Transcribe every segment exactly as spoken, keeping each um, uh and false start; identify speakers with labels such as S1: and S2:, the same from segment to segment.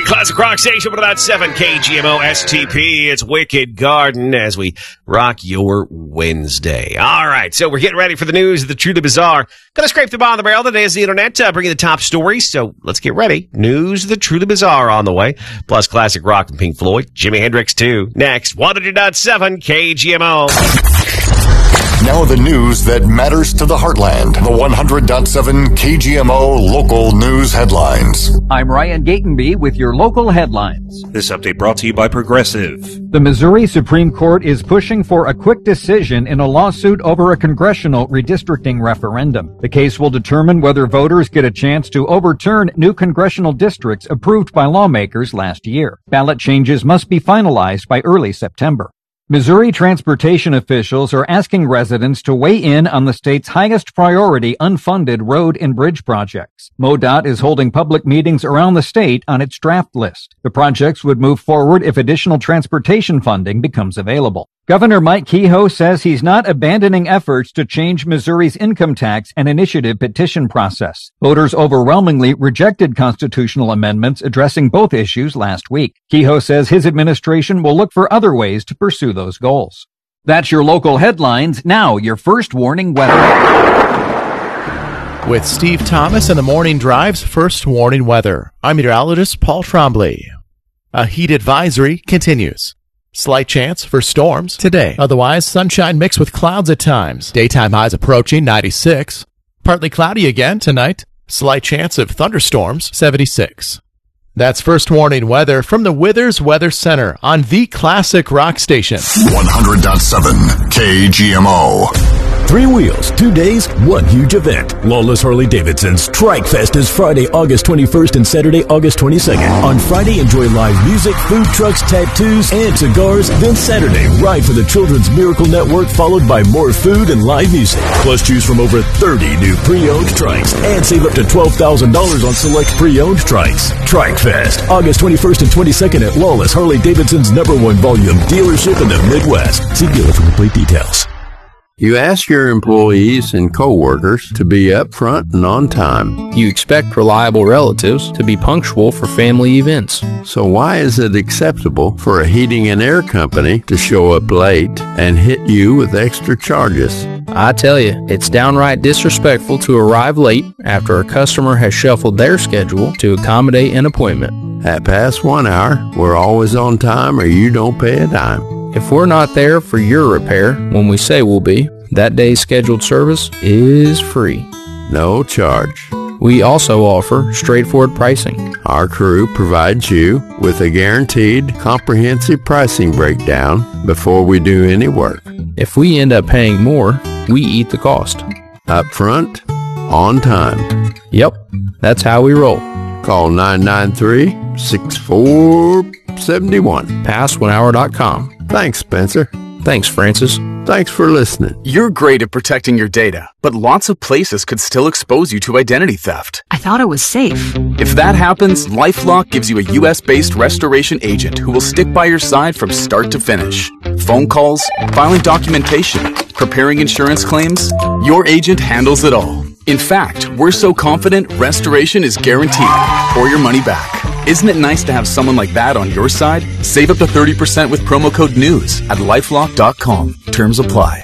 S1: Classic Rock Station, one oh point seven K G M O S T P. It's Wicked Garden as we rock your Wednesday. All right, so we're getting ready for the news of the truly bizarre. Gonna scrape the bottom of the barrel today is the internet, uh, bringing the top stories. So let's get ready. News of the truly bizarre on the way. Plus classic rock and Pink Floyd, Jimi Hendrix too. Next, one hundred point seven K G M O.
S2: Now the news that matters to the heartland. The one hundred point seven K G M O local news headlines.
S3: I'm Ryan Gatenby with your local headlines.
S4: This update brought to you by Progressive.
S3: The Missouri Supreme Court is pushing for a quick decision in a lawsuit over a congressional redistricting referendum. The case will determine whether voters get a chance to overturn new congressional districts approved by lawmakers last year. Ballot changes must be finalized by early September. Missouri transportation officials are asking residents to weigh in on the state's highest priority unfunded road and bridge projects. MoDOT is holding public meetings around the state on its draft list. The projects would move forward if additional transportation funding becomes available. Governor Mike Kehoe says he's not abandoning efforts to change Missouri's income tax and initiative petition process. Voters overwhelmingly rejected constitutional amendments addressing both issues last week. Kehoe says his administration will look for other ways to pursue those goals. That's your local headlines. Now, your first warning weather.
S5: With Steve Thomas and the Morning Drive's first warning weather, I'm meteorologist Paul Trombley. A heat advisory continues. Slight chance for storms today. Otherwise, sunshine mixed with clouds at times. Daytime highs approaching ninety-six. Partly cloudy again tonight. Slight chance of thunderstorms, seventy-six. That's first warning weather from the Withers Weather Center on the Classic Rock Station.
S2: one hundred point seven K G M O.
S6: Three wheels, two days, one huge event. Lawless Harley-Davidson's Trike Fest is Friday, August twenty-first and Saturday, August twenty-second. On Friday, enjoy live music, food trucks, tattoos, and cigars. Then Saturday, ride for the Children's Miracle Network, followed by more food and live music. Plus, choose from over thirty new pre-owned trikes and save up to twelve thousand dollars on select pre-owned trikes. Trike Fest, August twenty-first and twenty-second at Lawless Harley-Davidson's number one volume dealership in the Midwest. See dealer for complete details.
S7: You ask your employees and coworkers to be upfront and on time.
S8: You expect reliable relatives to be punctual for family events.
S7: So why is it acceptable for a heating and air company to show up late and hit you with extra charges?
S8: I tell you, it's downright disrespectful to arrive late after a customer has shuffled their schedule to accommodate an appointment.
S7: At past one hour, we're always on time or you don't pay a dime.
S8: If we're not there for your repair when we say we'll be, that day's scheduled service is free.
S7: No charge.
S8: We also offer straightforward pricing.
S7: Our crew provides you with a guaranteed comprehensive pricing breakdown before we do any work.
S8: If we end up paying more, we eat the cost.
S7: Up front, on time.
S8: Yep, that's how we roll.
S7: Call nine nine three, six four seven one.
S8: pass one hour dot com.
S7: Thanks, Spencer.
S8: Thanks, Francis.
S7: Thanks for listening.
S9: You're great at protecting your data, but lots of places could still expose you to identity theft.
S10: I thought it was safe.
S9: If that happens, LifeLock gives you a U S-based restoration agent who will stick by your side from start to finish. Phone calls, filing documentation, preparing insurance claims, your agent handles it all. In fact, we're so confident restoration is guaranteed or your money back. Isn't it nice to have someone like that on your side? Save up to thirty percent with promo code NEWS at lifelock dot com. Terms apply.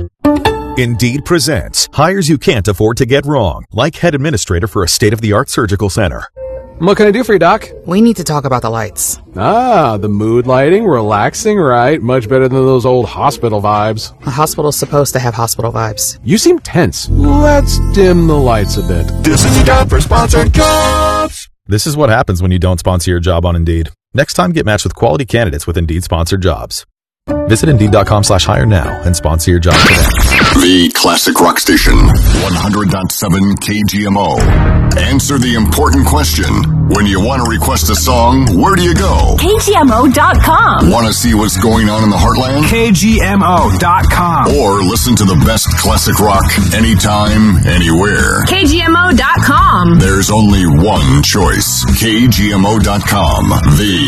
S11: Indeed presents hires you can't afford to get wrong, like head administrator for a state-of-the-art surgical center.
S12: What can I do for you, Doc?
S13: We need to talk about the lights.
S12: Ah, the mood lighting, relaxing, right? Much better than those old hospital vibes.
S13: A hospital's supposed to have hospital vibes.
S12: You seem tense. Let's dim the lights a bit.
S2: This is your time for sponsored jobs.
S11: This is what happens when you don't sponsor your job on Indeed. Next time, get matched with quality candidates with Indeed sponsored jobs. Visit Indeed.com slash hire now and sponsor your job today.
S2: The Classic Rock Station, one hundred point seven K G M O. Answer the important question. When you want to request a song, where do you go?
S10: K G M O dot com.
S2: Want to see what's going on in the heartland?
S14: K G M O dot com.
S2: Or listen to the best classic rock anytime, anywhere.
S10: K G M O dot com.
S2: There's only one choice. K G M O dot com. The